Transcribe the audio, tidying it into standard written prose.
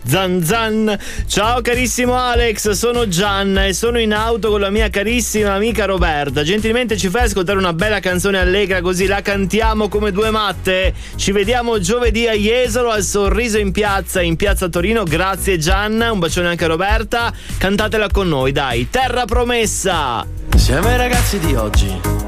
Zan zan. Ciao carissimo Alex, sono Gianna e sono in auto con la mia carissima amica Roberta. Gentilmente ci fai ascoltare una bella canzone allegra così la cantiamo come due matte? Ci vediamo giovedì a Jesolo al Sorriso in piazza Torino. Grazie Gianna, un bacione anche a Roberta. Cantatela con noi, dai. Terra promessa. Siamo i ragazzi di oggi,